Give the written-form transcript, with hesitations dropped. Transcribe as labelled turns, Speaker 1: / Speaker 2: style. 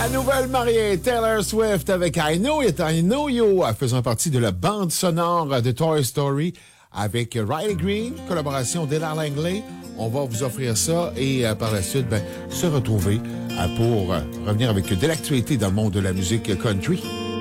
Speaker 1: La nouvelle mariée Taylor Swift avec I Know It, I Know You, faisant partie de la bande sonore de Toy Story avec Riley Green, collaboration d'Ella Langley. On va vous offrir ça et par la suite, se retrouver pour revenir avec de l'actualité dans le monde de la musique country.